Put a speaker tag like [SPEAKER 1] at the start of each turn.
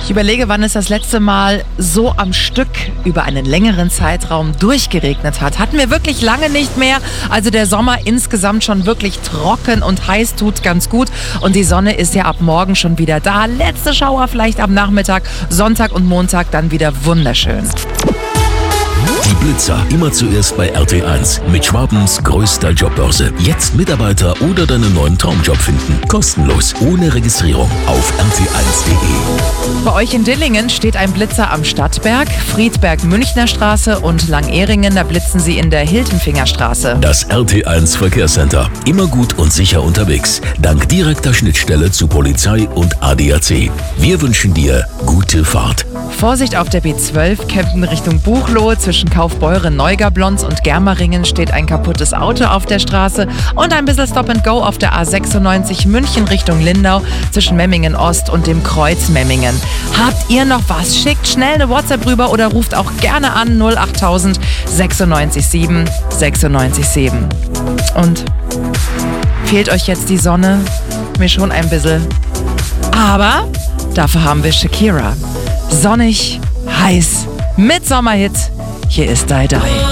[SPEAKER 1] Ich überlege, wann es das letzte Mal so am Stück über einen längeren Zeitraum durchgeregnet hat. Hatten wir wirklich lange nicht mehr. Also der Sommer insgesamt schon wirklich trocken und heiß, tut ganz gut. Und die Sonne ist ja ab morgen schon wieder da. Letzte Schauer vielleicht am Nachmittag, Sonntag und Montag dann wieder wunderschön.
[SPEAKER 2] Die Blitzer immer zuerst bei RT1 mit Schwabens größter Jobbörse. Jetzt Mitarbeiter oder deinen neuen Traumjob finden. Kostenlos, ohne Registrierung auf rt1.de.
[SPEAKER 1] Bei euch in Dillingen steht ein Blitzer am Stadtberg, Friedberg-Münchner Straße und Langehringen, da blitzen sie in der Hiltenfingerstraße.
[SPEAKER 2] Das RT1 Verkehrscenter. Immer gut und sicher unterwegs. Dank direkter Schnittstelle zu Polizei und ADAC. Wir wünschen dir gute Fahrt.
[SPEAKER 1] Vorsicht auf der B12, Kempten Richtung Buchloe. Zwischen Kaufbeuren, Neugablonz und Germeringen steht ein kaputtes Auto auf der Straße und ein bisschen Stop and Go auf der A96 München Richtung Lindau zwischen Memmingen Ost und dem Kreuz Memmingen. Habt ihr noch was? Schickt schnell eine WhatsApp rüber oder ruft auch gerne an 08000 96 7 96 7. Und fehlt euch jetzt die Sonne? Mir schon ein bisschen. Aber dafür haben wir Shakira. Sonnig, heiß, mit Sommerhit. Hier ist Die Die.